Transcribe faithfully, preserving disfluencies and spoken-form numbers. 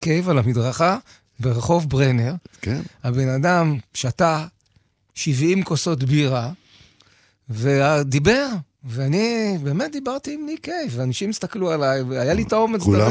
קייב על המדרכה ברחוב ברנר. כן. הבן אדם שתה שבעים כוסות בירה, ודיבר, ואני באמת דיברתי עם ניק קייב, ואנשים הסתכלו עליי, והיה לי את האומץ לדבר.